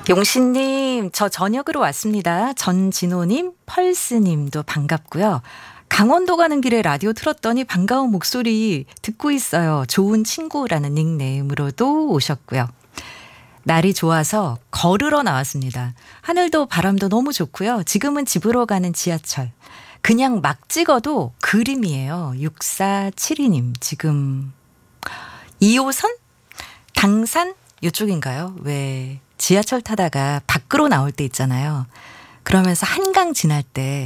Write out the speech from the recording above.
용신님, 저 저녁으로 왔습니다. 전진호님, 펄스님도 반갑고요. 강원도 가는 길에 라디오 틀었더니 반가운 목소리 듣고 있어요. 좋은 친구라는 닉네임으로도 오셨고요. 날이 좋아서 걸으러 나왔습니다. 하늘도 바람도 너무 좋고요. 지금은 집으로 가는 지하철. 그냥 막 찍어도 그림이에요. 6472님, 지금 2호선? 당산? 이쪽인가요? 왜 지하철 타다가 밖으로 나올 때 있잖아요. 그러면서 한강 지날 때